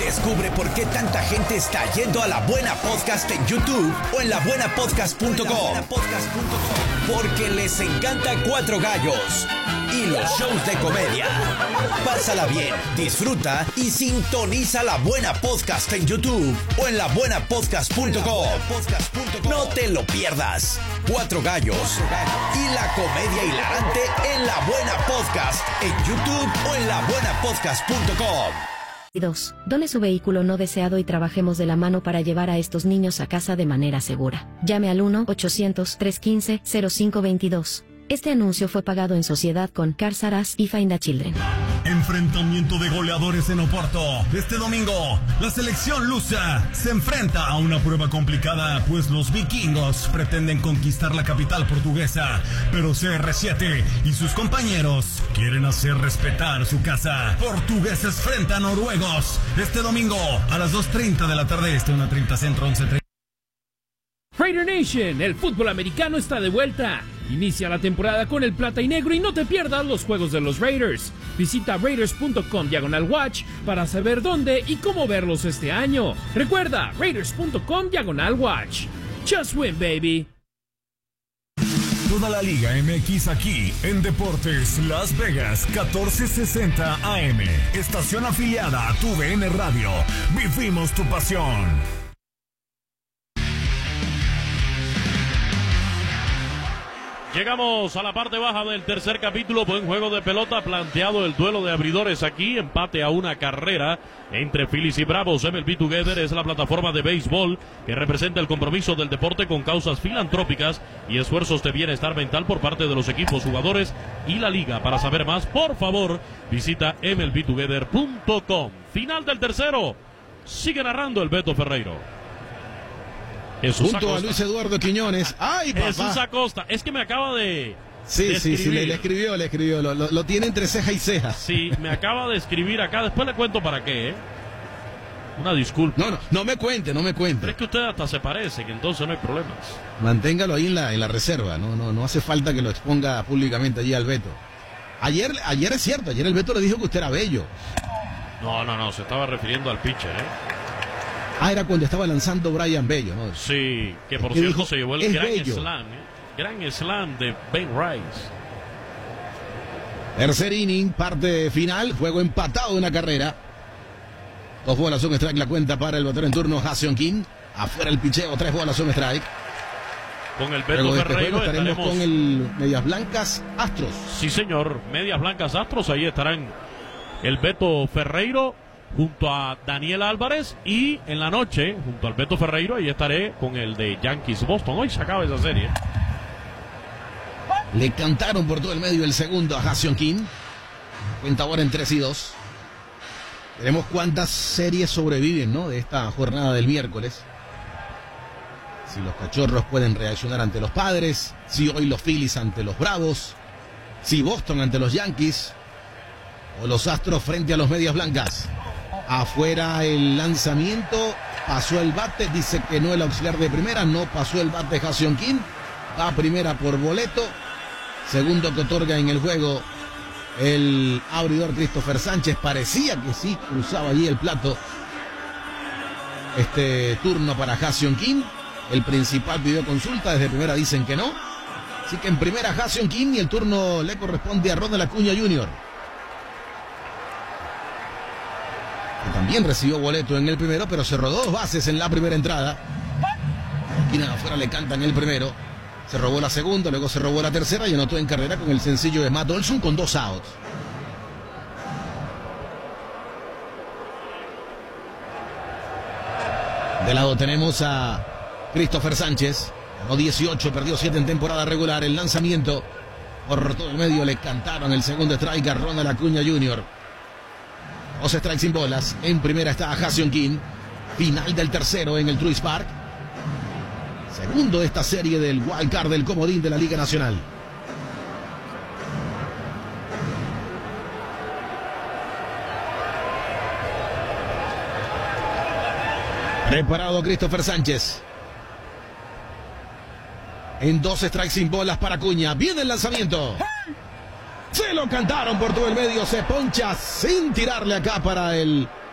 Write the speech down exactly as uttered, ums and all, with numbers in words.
Descubre por qué tanta gente está yendo a La Buena Podcast en YouTube o en la buena podcast punto com. Porque les encanta Cuatro Gallos y los shows de comedia. Pásala bien, disfruta y sintoniza La Buena Podcast en YouTube o en la buena podcast punto com. No te lo pierdas. Cuatro Gallos y la comedia hilarante en La Buena Podcast en YouTube o en la buena podcast punto com. dos. Done su vehículo no deseado y trabajemos de la mano para llevar a estos niños a casa de manera segura. Llame al uno ochocientos, trescientos quince, cero cinco veintidós. Este anuncio fue pagado en sociedad con Cars R Us y Find a Children. Enfrentamiento de goleadores en Oporto. Este domingo, la selección lusa se enfrenta a una prueba complicada, pues los vikingos pretenden conquistar la capital portuguesa, pero C R siete y sus compañeros quieren hacer respetar su casa. Portugueses frente a noruegos. Este domingo, a las dos treinta de la tarde, este una treinta centro, once treinta. Raider Nation, el fútbol americano está de vuelta. Inicia la temporada con el plata y negro y no te pierdas los juegos de los Raiders. Visita raiders punto com diagonal watch para saber dónde y cómo verlos este año. Recuerda, raiders punto com diagonal watch. Just win, baby. Toda la Liga M X aquí en Deportes Las Vegas, catorce sesenta A M. Estación afiliada a tu V N Radio. Vivimos tu pasión. Llegamos a la parte baja del tercer capítulo. Buen juego de pelota planteado, el duelo de abridores aquí. Empate a una carrera entre Phillies y Bravos. M L B Together es la plataforma de béisbol que representa el compromiso del deporte con causas filantrópicas y esfuerzos de bienestar mental por parte de los equipos, jugadores y la liga. Para saber más, por favor, visita M L B together punto com. Final del tercero. Sigue narrando el Beto Ferreiro. Jesús Junto Acosta. a Luis Eduardo Quiñones. ¡Ay, papá! Jesús Acosta. Es que me acaba de... Sí, de sí, sí, le, le escribió, le escribió. Lo, lo, lo tiene entre ceja y ceja. Sí, me acaba de escribir acá. Después le cuento para qué, ¿eh? Una disculpa. No, no, no me cuente, no me cuente. Pero es que usted hasta se parece, que entonces no hay problemas. Manténgalo ahí en la, en la reserva. No, no, no hace falta que lo exponga públicamente allí al Beto. Ayer, ayer es cierto, ayer el Beto le dijo que usted era bello. No, no, no, se estaba refiriendo al pitcher, ¿eh? Ah, era cuando estaba lanzando Brian Bello, ¿no? Sí, que por ¿Qué cierto dijo? se llevó el Es gran bello. slam, ¿eh? Gran slam de Ben Rice. Tercer inning, parte final, juego empatado de una carrera. Dos bolas, un strike la cuenta para el bateador en turno, Ha-Seong Kim. Afuera el picheo, tres bolas, un strike. Con el Beto Luego de este Ferreiro juego estaremos estaremos... con el Medias Blancas Astros. Sí, señor, Medias Blancas Astros, ahí estarán el Beto Ferreiro junto a Daniel Álvarez, y en la noche, junto al Beto Ferreiro, ahí estaré con el de Yankees Boston. Hoy se acaba esa serie. Le cantaron por todo el medio el segundo a Ha-Seong Kim. Cuenta ahora en tres y dos. Veremos cuántas series sobreviven, ¿no?, de esta jornada del miércoles. Si los Cachorros pueden reaccionar ante los Padres, si hoy los Phillies ante los Bravos, si Boston ante los Yankees, o los Astros frente a los Medias Blancas. Afuera el lanzamiento, pasó el bate, dice que no el auxiliar de primera, no pasó el bate Ha-Seong Kim, va a primera por boleto, segundo que otorga en el juego el abridor Christopher Sánchez. Parecía que sí cruzaba allí el plato este turno para Ha-Seong Kim. El principal pidió consulta, desde primera dicen que no, así que en primera Ha-Seong Kim y el turno le corresponde a Ronald Acuña junior, que también recibió boleto en el primero, pero se rodó dos bases en la primera entrada. Esquina afuera le cantan el primero, se robó la segunda, luego se robó la tercera y anotó en carrera con el sencillo de Matt Olson con dos outs. De lado tenemos a Christopher Sánchez, ganó dieciocho, perdió siete en temporada regular. El lanzamiento por todo el medio, le cantaron el segundo strike a Ronald Acuña junior Dos strikes sin bolas. En primera está Ha-Seong Kim. Final del tercero en el Truist Park. Segundo de esta serie del wild card del comodín de la Liga Nacional. Preparado Christopher Sánchez. En dos strikes sin bolas para Acuña. Viene el lanzamiento. Se lo cantaron por todo el medio. Se poncha sin tirarle acá para el